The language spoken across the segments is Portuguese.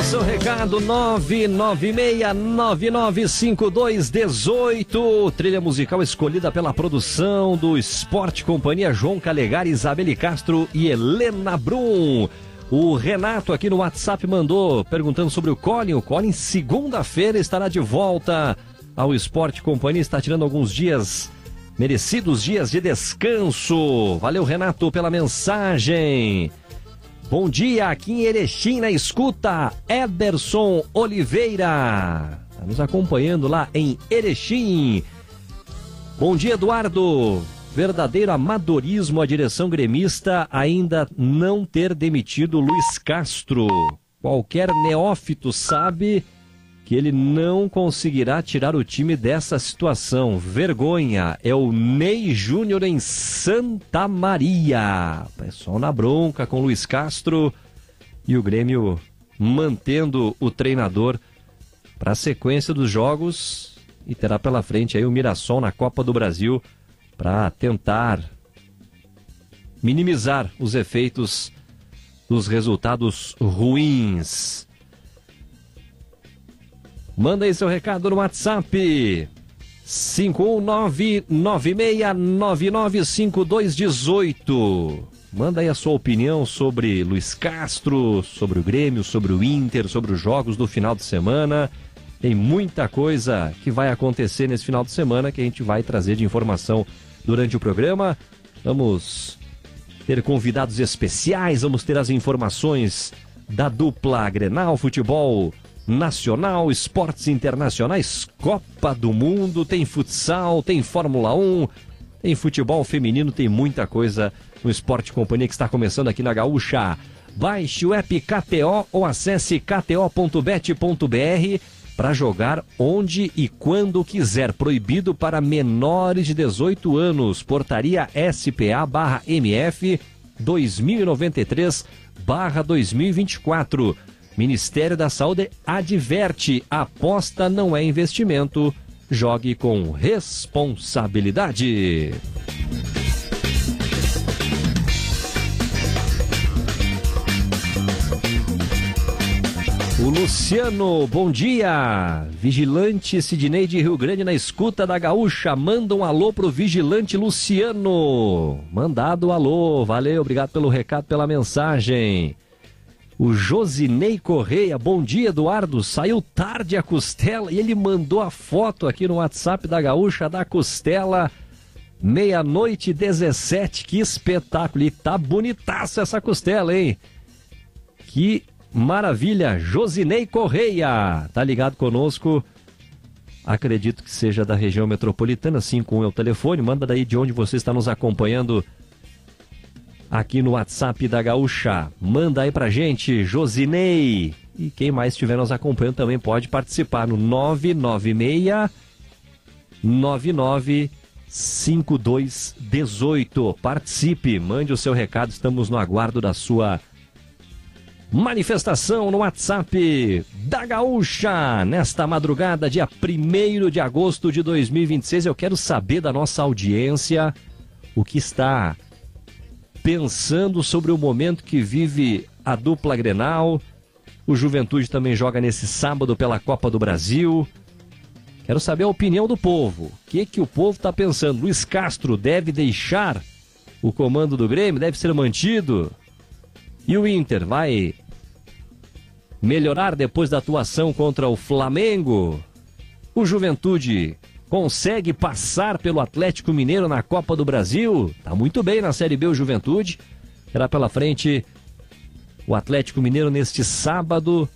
seu recado, 996995218. Trilha musical escolhida pela produção do Esporte Companhia, João Calegari, Isabelle Castro e Helena Brum. O Renato aqui no WhatsApp mandou perguntando sobre o Colin. O Colin segunda-feira estará de volta ao Esporte Companhia, está tirando alguns dias, merecidos dias de descanso. Valeu, Renato, pela mensagem. Bom dia, aqui em Erechim, na escuta, Ederson Oliveira. Está nos acompanhando lá em Erechim. Bom dia, Eduardo. Verdadeiro amadorismo a direção gremista ainda não ter demitido Luiz Castro. Qualquer neófito sabe que ele não conseguirá tirar o time dessa situação. Vergonha, é o Ney Júnior em Santa Maria. Pessoal na bronca com Luiz Castro e o Grêmio mantendo o treinador para a sequência dos jogos e terá pela frente aí o Mirassol na Copa do Brasil para tentar minimizar os efeitos dos resultados ruins. Manda aí seu recado no WhatsApp 51996995218. Manda aí a sua opinião sobre Luiz Castro, sobre o Grêmio, sobre o Inter, sobre os jogos do final de semana. Tem muita coisa que vai acontecer nesse final de semana que a gente vai trazer de informação durante o programa. Vamos ter convidados especiais, vamos ter as informações da dupla Grenal, futebol nacional, esportes internacionais, Copa do Mundo, tem futsal, tem Fórmula 1, tem futebol feminino, tem muita coisa no Esporte Companhia que está começando aqui na Gaúcha. Baixe o app KTO ou acesse kto.bet.br para jogar onde e quando quiser. Proibido para menores de 18 anos. Portaria SPA/MF 2093/2024. Ministério da Saúde adverte: aposta não é investimento. Jogue com responsabilidade. O Luciano, bom dia. Vigilante Sidney de Rio Grande na escuta da Gaúcha. Manda um alô pro vigilante Luciano. Mandado alô. Valeu, obrigado pelo recado, pela mensagem. O Josinei Correia, bom dia, Eduardo. Saiu tarde a costela e ele mandou a foto aqui no WhatsApp da Gaúcha da costela. 00:17. Que espetáculo. E tá bonitaça essa costela, hein? Que maravilha. Josinei Correia, tá ligado conosco. Acredito que seja da região metropolitana, 51 é o telefone. Manda daí de onde você está nos acompanhando aqui no WhatsApp da Gaúcha. Manda aí pra gente, Josinei. E quem mais estiver nos acompanhando também pode participar no 996-995218. Participe, mande o seu recado, estamos no aguardo da sua manifestação no WhatsApp da Gaúcha. Nesta madrugada, dia 1º de agosto de 2026, eu quero saber da nossa audiência o que está pensando sobre o momento que vive a dupla Grenal. O Juventude também joga nesse sábado pela Copa do Brasil. Quero saber a opinião do povo. O que o povo está pensando? Luiz Castro deve deixar o comando do Grêmio? Deve ser mantido? E o Inter vai melhorar depois da atuação contra o Flamengo? O Juventude consegue passar pelo Atlético Mineiro na Copa do Brasil? Tá muito bem na Série B o Juventude. Terá pela frente o Atlético Mineiro neste sábado.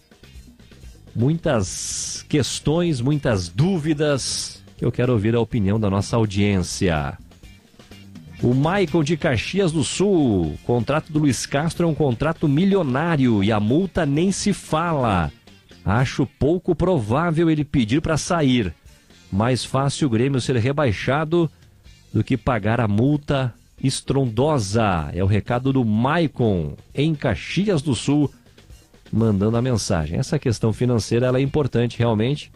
Muitas questões, muitas dúvidas, que eu quero ouvir a opinião da nossa audiência. O Maicon de Caxias do Sul: o contrato do Luiz Castro é um contrato milionário e a multa nem se fala. Acho pouco provável ele pedir para sair. Mais fácil o Grêmio ser rebaixado do que pagar a multa estrondosa. É o recado do Maicon em Caxias do Sul, mandando a mensagem. Essa questão financeira ela é importante realmente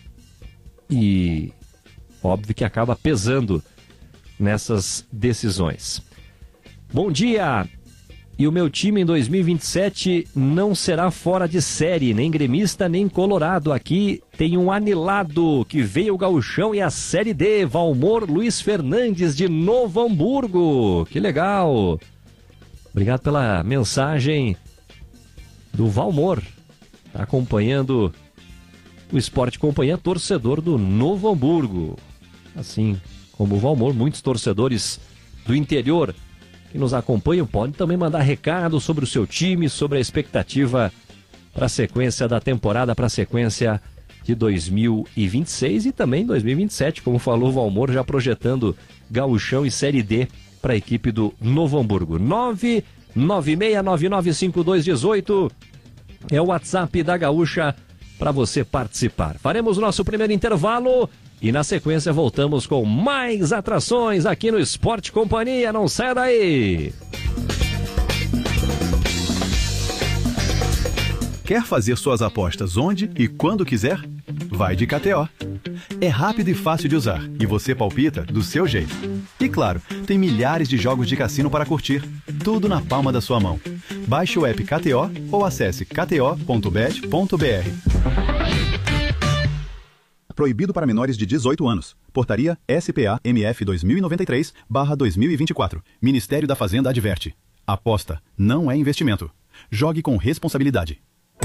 e óbvio que acaba pesando nessas decisões. Bom dia, E o meu time em 2027 não será fora de série, nem gremista, nem colorado. Aqui tem um anilado que veio o gauchão e a Série D, Valmor Luiz Fernandes de Novo Hamburgo. Que legal! Obrigado pela mensagem do Valmor. Tá acompanhando o Esporte Companhia, torcedor do Novo Hamburgo. Assim como o Valmor, muitos torcedores do interior que nos acompanham podem também mandar recado sobre o seu time, sobre a expectativa para a sequência da temporada, para a sequência de 2026 e também 2027, como falou o Valmor, já projetando Gauchão e Série D para a equipe do Novo Hamburgo. 996995218 é o WhatsApp da Gaúcha para você participar. Faremos o nosso primeiro intervalo e na sequência voltamos com mais atrações aqui no Esporte Companhia. Não saia daí! Quer fazer suas apostas onde e quando quiser? Vai de KTO. É rápido e fácil de usar e você palpita do seu jeito. E claro, tem milhares de jogos de cassino para curtir, tudo na palma da sua mão. Baixe o app KTO ou acesse kto.bet.br. Proibido para menores de 18 anos. Portaria SPA-MF 2093/2024. Ministério da Fazenda adverte. Aposta não é investimento. Jogue com responsabilidade.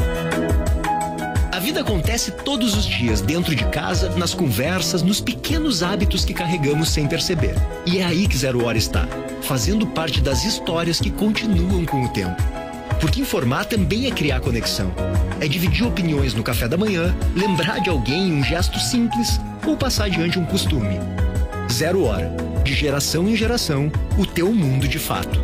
A vida acontece todos os dias, dentro de casa, nas conversas, nos pequenos hábitos que carregamos sem perceber. E é aí que Zero Hora está, fazendo parte das histórias que continuam com o tempo. Porque informar também é criar conexão. É dividir opiniões no café da manhã, lembrar de alguém em um gesto simples ou passar adiante um costume. Zero Hora. De geração em geração, o teu mundo de fato.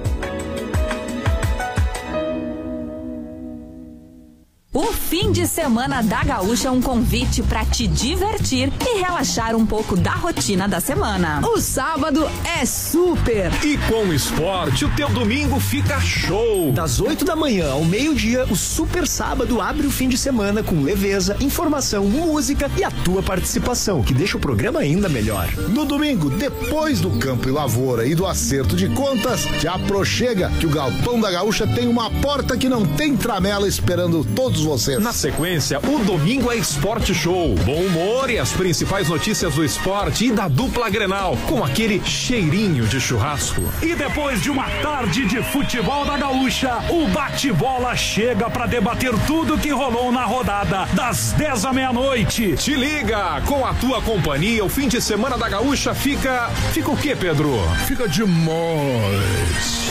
O fim de semana da Gaúcha é um convite para te divertir e relaxar um pouco da rotina da semana. O sábado é super! E com o esporte, o teu domingo fica show! Das 8 da manhã ao meio-dia, o Super Sábado abre o fim de semana com leveza, informação, música e a tua participação, que deixa o programa ainda melhor. No domingo, depois do Campo e Lavoura e do acerto de contas, te aproxega que o Galpão da Gaúcha tem uma porta que não tem tramela esperando todos vocês. Na sequência, o domingo é Esporte Show. Bom humor e as principais notícias do esporte e da dupla Grenal, com aquele cheirinho de churrasco. E depois de uma tarde de futebol da Gaúcha, o bate-bola chega para debater tudo que rolou na rodada das 10 à meia-noite. Te liga! Com a tua companhia, o fim de semana da Gaúcha fica o quê, Pedro? Fica demais.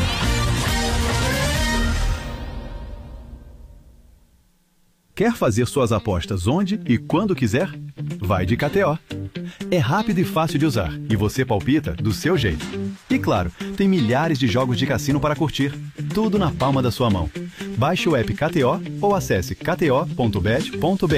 Quer fazer suas apostas onde e quando quiser? Vai de KTO. É rápido e fácil de usar e você palpita do seu jeito. E claro, tem milhares de jogos de cassino para curtir, tudo na palma da sua mão. Baixe o app KTO ou acesse kto.bet.br.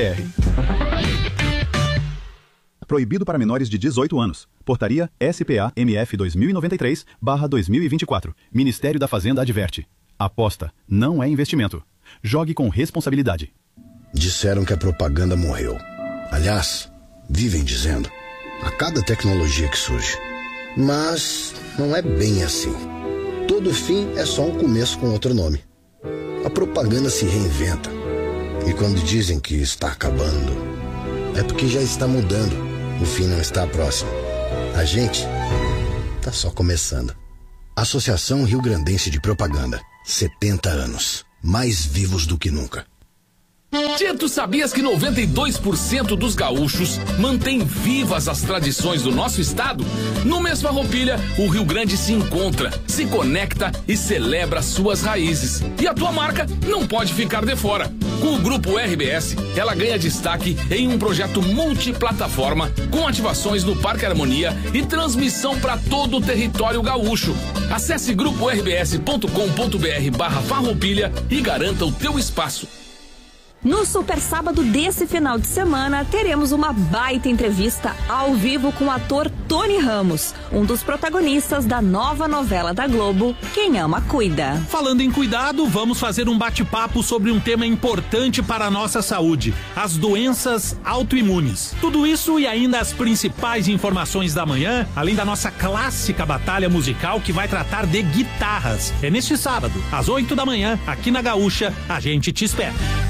Proibido para menores de 18 anos. Portaria SPA-MF 2093/2024. Ministério da Fazenda adverte. Aposta não é investimento. Jogue com responsabilidade. Disseram que a propaganda morreu. Aliás, vivem dizendo, a cada tecnologia que surge. Mas não é bem assim. Todo fim é só um começo com outro nome. A propaganda se reinventa. E quando dizem que está acabando, é porque já está mudando. O fim não está próximo. A gente está só começando. Associação Rio Grandense de Propaganda. 70 anos. Mais vivos do que nunca. Tchê, tu sabias que 92% dos gaúchos mantêm vivas as tradições do nosso estado? No mês Farroupilha, o Rio Grande se encontra, se conecta e celebra suas raízes. E a tua marca não pode ficar de fora. Com o Grupo RBS, ela ganha destaque em um projeto multiplataforma com ativações no Parque Harmonia e transmissão para todo o território gaúcho. Acesse grupo rbs.com.br/Farroupilha e garanta o teu espaço. No Super Sábado desse final de semana, teremos uma baita entrevista ao vivo com o ator Tony Ramos, um dos protagonistas da nova novela da Globo, Quem Ama Cuida. Falando em cuidado, vamos fazer um bate-papo sobre um tema importante para a nossa saúde: as doenças autoimunes. Tudo isso e ainda as principais informações da manhã, além da nossa clássica batalha musical que vai tratar de guitarras. É neste sábado, às 8 da manhã, aqui na Gaúcha. A gente te espera.